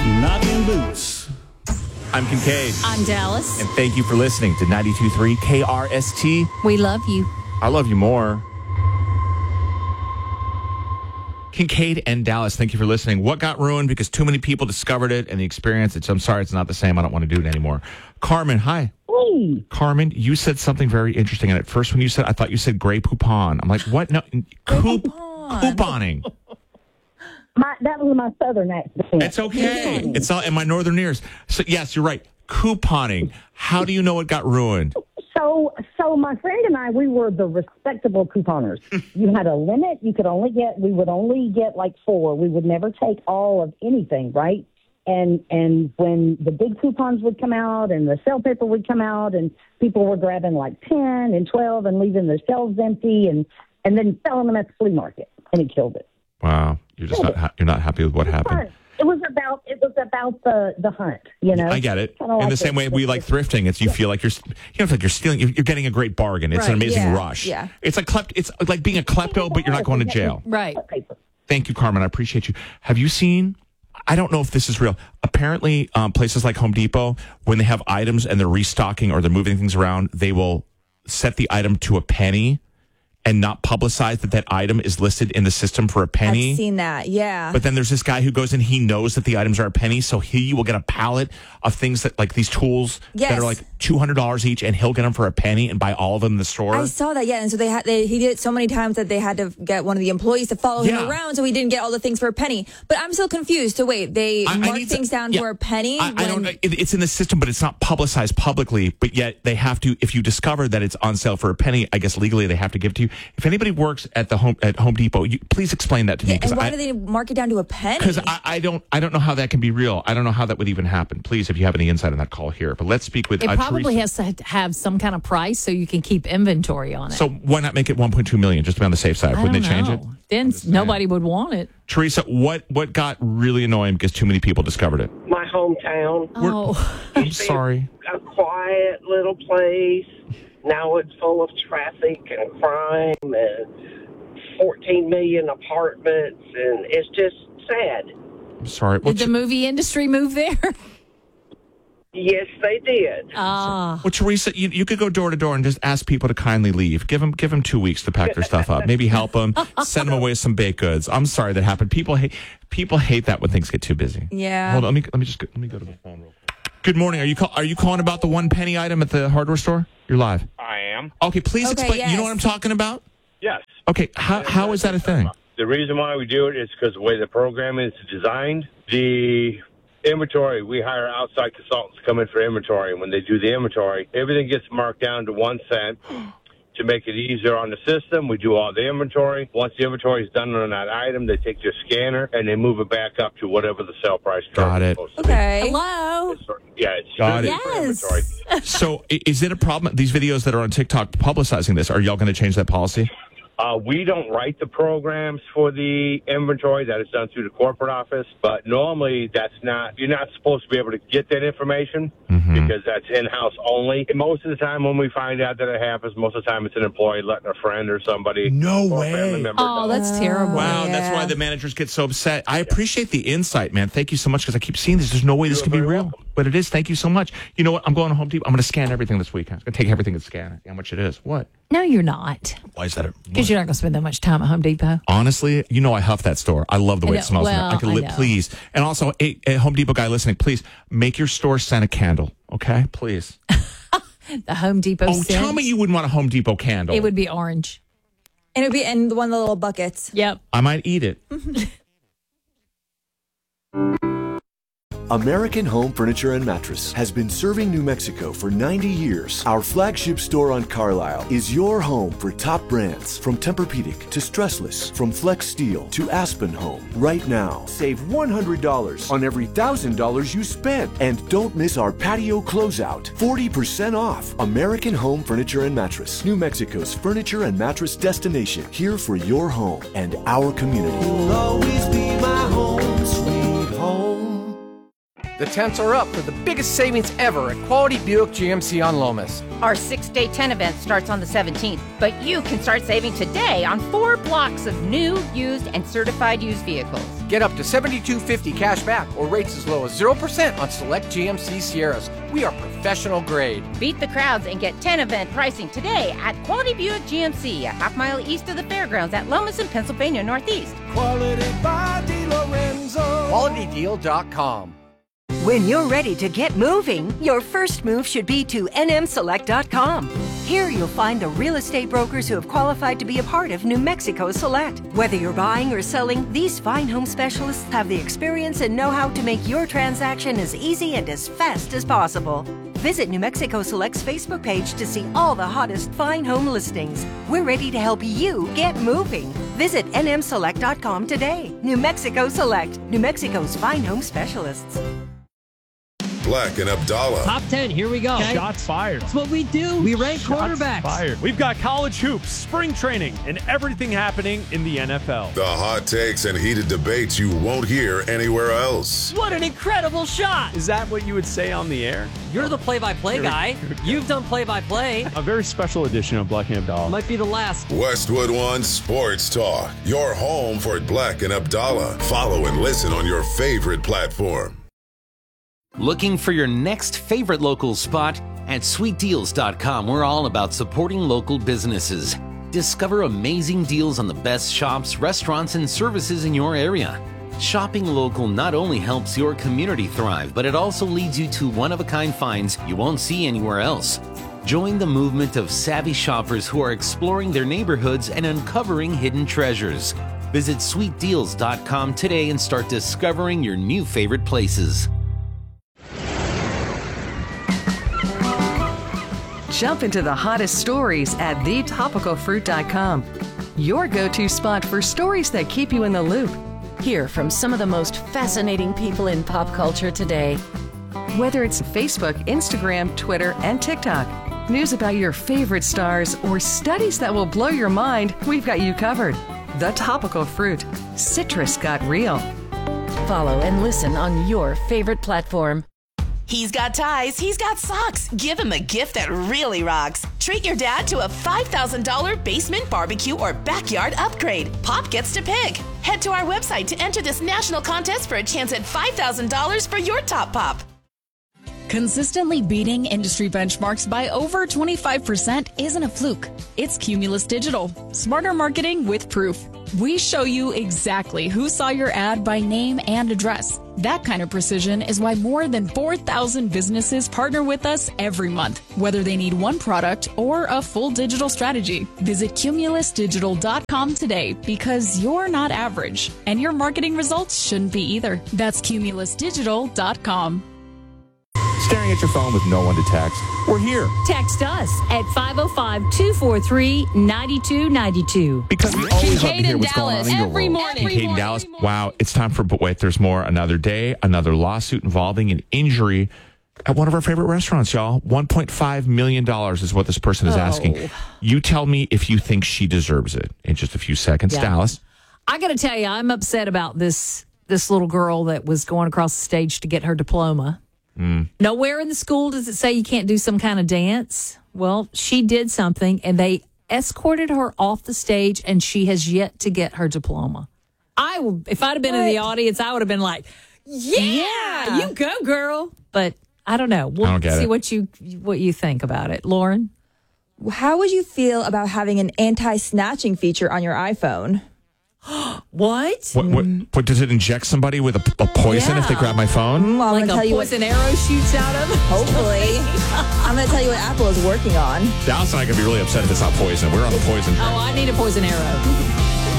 knocking boots. I'm Kincaid. I'm Dallas. And thank you for listening to 92.3 KRST. We love you. I love you more. Kincaid and Dallas, thank you for listening. What got ruined because too many people discovered it and the experience? I'm sorry, it's not the same. I don't want to do it anymore. Carmen, hi. Hey. Carmen, you said something very interesting. And at first when you said, I thought you said Grey Poupon. I'm like, what? No, couponing. That was my southern accent. It's okay. It's all in my northern ears. So yes, you're right. Couponing. How do you know it got ruined? So my friend and I, we were the respectable couponers. You had a limit. We would only get like 4. We would never take all of anything, right? And when the big coupons would come out and the sale paper would come out and people were grabbing like 10 and 12 and leaving their shelves empty and then selling them at the flea market, and it killed it. Wow. You're just you're not happy with what happened. It was about the hunt, you know. I get it. In the same way we like thrifting, it's you feel like you're stealing. You're getting a great bargain. It's an amazing rush. Yeah. It's like being a klepto, but you're not going to jail. Right. Thank you, Carmen. I appreciate you. Have you seen? I don't know if this is real. Apparently, places like Home Depot, when they have items and they're restocking or they're moving things around, they will set the item to a penny and not publicize that item is listed in the system for a penny. I've seen that, yeah. But then there's this guy who goes in, he knows that the items are a penny, so he will get a pallet of things that, like these tools that are like $200 each, and he'll get them for a penny and buy all of them in the store. I saw that, yeah. And so he did it so many times that they had to get one of the employees to follow him around so he didn't get all the things for a penny. But I'm still confused. So wait, they mark things down for a penny? I don't know. It's in the system, but it's not publicized publicly. But yet they have to, if you discover that it's on sale for a penny, I guess legally they have to give it to you. If anybody works at Home Depot, please explain that to me. And why do they mark it down to a penny? Because I don't know how that can be real. I don't know how that would even happen. Please, if you have any insight on that, call here. But let's speak with It probably Teresa. has to have some kind of price so you can keep inventory on it. So why not make it 1.2 million just to be on the safe side? Wouldn't they change it? Then nobody would want it. Teresa, what got really annoying because too many people discovered it? My hometown. I'm sorry. A quiet little place. Now it's full of traffic and crime and 14 million apartments, and it's just sad. I'm sorry. Did the movie industry move there? Yes, they did. Well, Teresa, you could go door to door and just ask people to kindly leave. Give them 2 weeks to pack their stuff up. Maybe help them. Send them away with some baked goods. I'm sorry that happened. People hate that when things get too busy. Yeah. Hold on. Let me go to the phone real quick. Good morning. Are you calling about the 1 penny item at the hardware store? You're live. I am. Okay, please explain. yes. You know what I'm talking about? Yes. Okay, how is that a thing? The reason why we do it is because the way the program is designed. The inventory, we hire outside consultants to come in for inventory. And when they do the inventory, everything gets marked down to 1 cent. To make it easier on the system, we do all the inventory. Once the inventory is done on that item, they take their scanner and they move it back up to whatever the sale price Got it. is supposed to be. Okay. Hello? Yeah, it's Got it. inventory. So is it a problem? These videos that are on TikTok publicizing this, are y'all going to change that policy? We don't write the programs for the inventory. That is done through the corporate office. But normally, you're not supposed to be able to get that information because that's in-house only. And most of the time when we find out that it happens, most of the time it's an employee letting a friend or somebody. No or way. A family member know. That's terrible. Wow, that's why the managers get so upset. I appreciate the insight, man. Thank you so much because I keep seeing this. There's no way this can be real. But it is. Thank you so much. You know what? I'm going to Home Depot. I'm going to scan everything this weekend. I'm going to take everything and scan it. How much it is. What? No, you're not. Why is that? Because you're not going to spend that much time at Home Depot. Honestly, I huff that store. I love the way it smells. Well, I could live, please. And also, a Home Depot guy listening, please make your store scent a candle. Okay, please. The Home Depot scent. Tell me you wouldn't want a Home Depot candle. It would be orange. And it would be in one of the little buckets. Yep. I might eat it. American Home Furniture and Mattress has been serving New Mexico for 90 years. Our flagship store on Carlisle is your home for top brands, from Tempur-Pedic to Stressless, from Flex Steel to Aspen Home. Right now, save $100 on every $1,000 you spend. And don't miss our patio closeout, 40% off. American Home Furniture and Mattress, New Mexico's furniture and mattress destination, here for your home and our community. You'll always be my home, sweet home. The tents are up for the biggest savings ever at Quality Buick GMC on Lomas. Our 6-day tent event starts on the 17th, but you can start saving today on 4 blocks of new, used, and certified used vehicles. Get up to $72.50 cash back or rates as low as 0% on select GMC Sierras. We are professional grade. Beat the crowds and get tent event pricing today at Quality Buick GMC, a half-mile east of the fairgrounds at Lomas in Pennsylvania Northeast. Quality by DeLorenzo. QualityDeal.com. When you're ready to get moving, your first move should be to nmselect.com. Here you'll find the real estate brokers who have qualified to be a part of New Mexico Select. Whether you're buying or selling, these fine home specialists have the experience and know-how to make your transaction as easy and as fast as possible. Visit New Mexico Select's Facebook page to see all the hottest fine home listings. We're ready to help you get moving. Visit nmselect.com today. New Mexico Select, New Mexico's fine home specialists. Black and Abdallah. Top 10, here we go. Okay. Shots fired. That's what we do. We rank quarterbacks. Fired. We've got college hoops, spring training, and everything happening in the NFL. The hot takes and heated debates you won't hear anywhere else. What an incredible shot. Is that what you would say on the air? You're the play-by-play guy. You've done play-by-play. A very special edition of Black and Abdallah. Might be the last. Westwood One Sports Talk. Your home for Black and Abdallah. Follow and listen on your favorite platform. Looking for your next favorite local spot? At sweetdeals.com, we're all about supporting local businesses. Discover amazing deals on the best shops, restaurants, and services in your area. Shopping local not only helps your community thrive, but it also leads you to one-of-a-kind finds you won't see anywhere else. Join the movement of savvy shoppers who are exploring their neighborhoods and uncovering hidden treasures. Visit sweetdeals.com today and start discovering your new favorite places. Jump into the hottest stories at thetopicalfruit.com. Your go-to spot for stories that keep you in the loop. Hear from some of the most fascinating people in pop culture today. Whether it's Facebook, Instagram, Twitter, and TikTok, news about your favorite stars, or studies that will blow your mind, we've got you covered. The Topical Fruit. Citrus got real. Follow and listen on your favorite platform. He's got ties, he's got socks. Give him a gift that really rocks. Treat your dad to a $5,000 basement barbecue or backyard upgrade. Pop gets to pick. Head to our website to enter this national contest for a chance at $5,000 for your top pop. Consistently beating industry benchmarks by over 25% isn't a fluke. It's Cumulus Digital. Smarter marketing with proof. We show you exactly who saw your ad by name and address. That kind of precision is why more than 4,000 businesses partner with us every month, whether they need one product or a full digital strategy. Visit cumulusdigital.com today because you're not average, and your marketing results shouldn't be either. That's cumulusdigital.com. Staring at your phone with no one to text? We're here. Text us at 505-243-9292. Because we always love to hear what's Dallas, going on in your every world. morning. Kincaid in Dallas. Wow, it's time for But Wait, There's More. Another day, another lawsuit involving an injury at one of our favorite restaurants, y'all. $1.5 million is what this person is asking. You tell me if you think she deserves it in just a few seconds. Yeah. Dallas. I got to tell you, I'm upset about this little girl that was going across the stage to get her diploma. Nowhere in the school does it say you can't do some kind of dance. Well, she did something, and they escorted her off the stage, and she has yet to get her diploma. If I'd have been in the audience, I would have been like, yeah, you go, girl. But I don't know. We'll see what you think about it. Lauren? How would you feel about having an anti-snatching feature on your iPhone? What? What does it inject somebody with a poison if they grab my phone? Well, like a poison arrow shoots out of it? Hopefully. I'm going to tell you what Apple is working on. Dallas and I could be really upset if it's not poison. We're on the poison train. Oh, I need a poison arrow.